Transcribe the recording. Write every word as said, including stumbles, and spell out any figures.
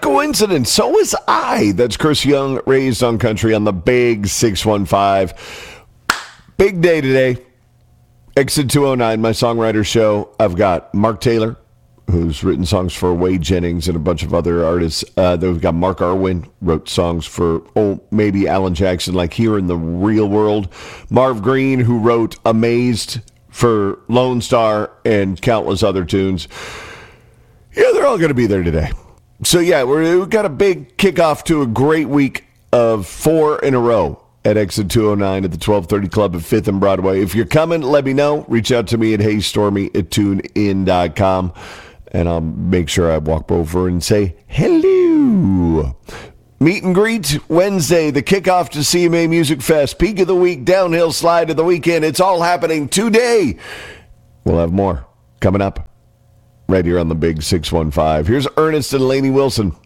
coincidence. So was I. That's Chris Young, Raised on Country on the Big six one five. Big day today. Exit two oh nine, my songwriter show. I've got Mark Taylor, who's written songs for Wade Jennings and a bunch of other artists. Uh, then we've got Mark Arwin, wrote songs for, oh, maybe Alan Jackson, like Here in the Real World. Marv Green, who wrote Amazed for Lone Star and countless other tunes. Yeah, they're all going to be there today. So, yeah, we're, we've got a big kickoff to a great week of four in a row at Exit two oh nine at the twelve thirty Club at fifth and Broadway. If you're coming, let me know. Reach out to me at heystormy at tune in dot com, and I'll make sure I walk over and say hello. Meet and greet Wednesday, the kickoff to C M A Music Fest. Peak of the week, downhill slide of the weekend. It's all happening today. We'll have more coming up right here on the Big six one five. Here's Ernest and Lainey Wilson.